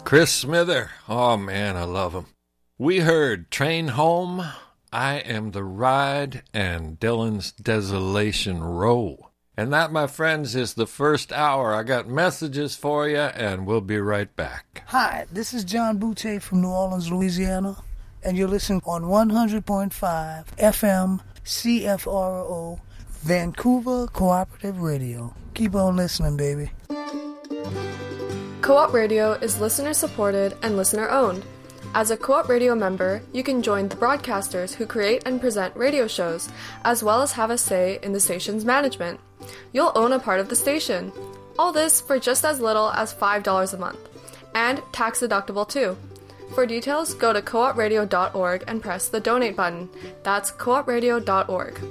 Chris Smither. Oh, man, I love him. We heard Train Home, I Am the Ride, and Dylan's Desolation Row. And that, my friends, is the first hour. I got messages for you, and we'll be right back. Hi, this is John Boutte from New Orleans, Louisiana, and you're listening on 100.5 FM CFRO, Vancouver Cooperative Radio. Keep on listening, baby. Co-op Radio is listener-supported and listener-owned. As a Co-op Radio member, you can join the broadcasters who create and present radio shows, as well as have a say in the station's management. You'll own a part of the station. All this for just as little as $5 a month. And tax-deductible too. For details, go to coopradio.org and press the donate button. That's coopradio.org.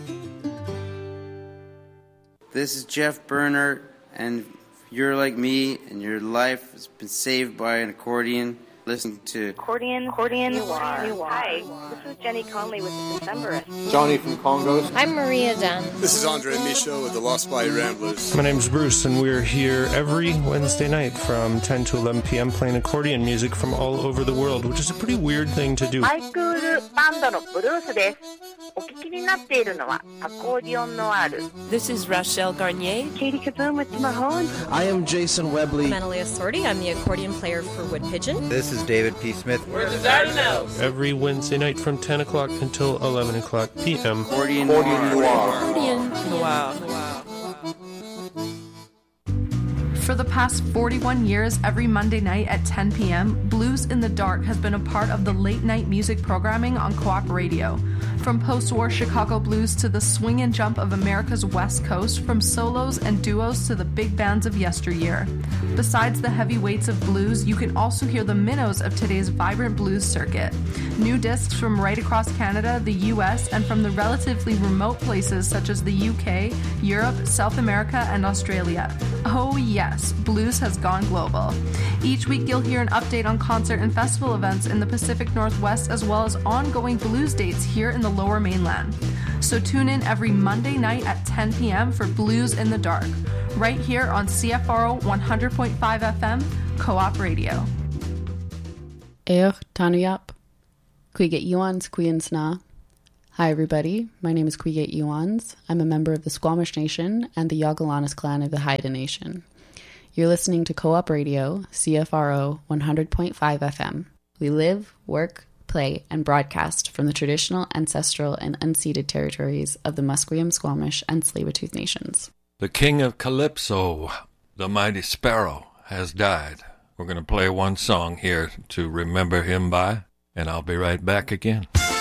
This is Jeff Bernhardt, and you're like me and your life has been saved by an accordion. Listen to Accordion. You are. Hi, this is Jenny Conley with the Decemberists. Johnny from Congos. I'm Maria Dunn. This is Andre Michaud with the Lost Body Ramblers. My name's Bruce, and we're here every Wednesday night from 10 to 11 p.m. playing accordion music from all over the world, which is a pretty weird thing to do. ハイクールバンドのブルースです。お聞きになっているのはアコーディオンノワール。 This is Rachelle Garnier. Katie Kaboom with Mahone. I am Jason Webley. I'm Analia Sordi. I'm the accordion player for Wood Pigeon. This is David P. Smith. We're the Dardanelles. Every Wednesday night from 10 o'clock until 11 o'clock p.m. Accordion Noir. Accordion Noir. For the past 41 years, every Monday night at 10 p.m., Blues in the Dark has been a part of the late-night music programming on Co-op Radio. From post-war Chicago blues to the swing and jump of America's West Coast, from solos and duos to the big bands of yesteryear. Besides the heavyweights of blues, you can also hear the minnows of today's vibrant blues circuit. New discs from right across Canada, the U.S., and from the relatively remote places such as the U.K., Europe, South America, and Australia. Oh yes, blues has gone global. Each week you'll hear an update on concert and festival events in the Pacific Northwest, as well as ongoing blues dates here in the Lower Mainland. So tune in every Monday night at 10 p.m. for Blues in the Dark, right here on CFRO 100.5 FM, Co-op Radio. Tanuyap. Quiget Yuans Quiensna. Hi everybody, my name is Quiget Yuans. I'm a member of the Squamish Nation and the Yagalanis clan of the Haida Nation. You're listening to Co-op Radio, CFRO 100.5 FM. We live, work, play, and broadcast from the traditional, ancestral, and unceded territories of the Musqueam, Squamish, and Tsleil-Waututh nations. The king of Calypso, the mighty Sparrow, has died. We're going to play one song here to remember him by, and I'll be right back again.